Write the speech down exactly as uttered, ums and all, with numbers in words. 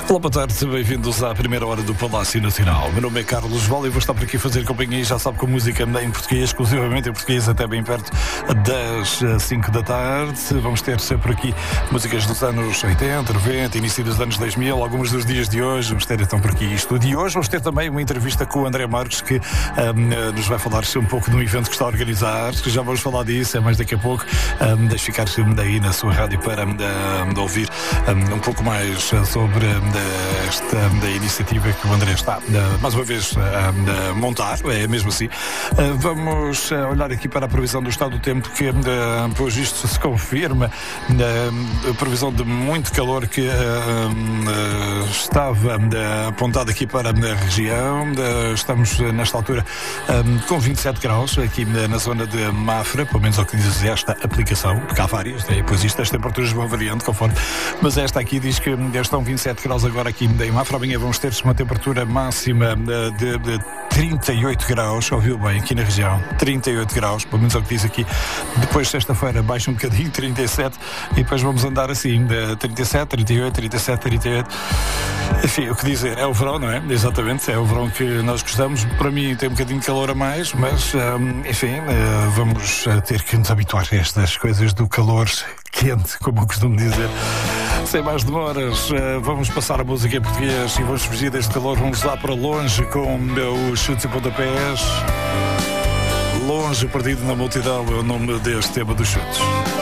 Olá, boa tarde, bem-vindos à primeira hora do Palácio Nacional. Meu nome é Carlos Val e vou estar por aqui a fazer companhia, e já sabe, com música em português, exclusivamente em português, até bem perto das cinco da tarde. Vamos ter sempre aqui músicas dos anos oitenta, noventa, início dos anos dois mil, alguns dos dias de hoje. Vamos ter então por aqui isto. E hoje vamos ter também uma entrevista com o André Marques, que um, nos vai falar um pouco de um evento que está a organizar. Já vamos falar disso, é mais daqui a pouco. Um, deixe ficar daí na sua rádio para um, ouvir um, um pouco mais sobre um, esta um, iniciativa que o André está, um, mais uma vez, a um, montar. É mesmo assim. Uh, vamos uh, olhar aqui para a previsão do estado do tempo, que, uh, pois isto se confirma. Uh, a previsão de muito calor que uh, uh, estava uh, apontada aqui para a região. Uh, estamos uh, nesta altura um, com vinte e sete graus aqui uh, na zona de Mafra, pelo menos ao que diz esta aplicação, porque há várias, né? Depois isto, as temperaturas vão variando conforme, mas esta aqui diz que uh, estão vinte e sete graus agora aqui em Mafra. Amanhã vamos ter uma temperatura máxima uh, de, de trinta e oito graus, ouviu bem, aqui na região, trinta e oito graus, pelo menos é o que diz aqui. Depois, sexta-feira, baixa um bocadinho, trinta e sete, e depois vamos andar assim, de trinta e sete, trinta e oito, trinta e sete, trinta e oito. Enfim, o que dizer, é o verão, não é? Exatamente, é o verão que nós gostamos. Para mim tem um bocadinho de calor a mais, mas, enfim, vamos ter que nos habituar a estas coisas do calor quente, como eu costumo dizer. Sem mais demoras, vamos passar a música em português e vamos fugir deste calor. Vamos lá para longe com os chutes e pontapés. Longe, perdido na multidão, é o nome deste tema dos chutes.